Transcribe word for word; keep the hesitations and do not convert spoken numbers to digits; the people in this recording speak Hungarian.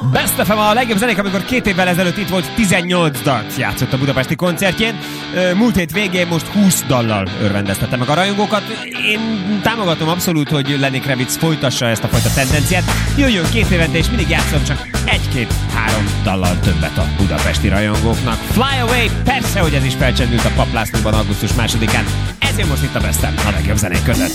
Best ef em a legjobb zenék, amikor két évvel ezelőtt itt volt, tizennyolc dalt játszott a budapesti koncertjén. Múlt hét végén most húsz dallal örvendeztette meg a rajongókat. Én támogatom abszolút, hogy Lenny Kravitz folytassa ezt a fajta tendenciát. Jöjjön két évente, és mindig játszom csak egy-két-három dallal többet a budapesti rajongóknak. Fly Away, persze, hogy ez is felcsendült a Papp Lászlóban augusztus másodikán. Ezért most itt a Best ef em a legjobb zenék között.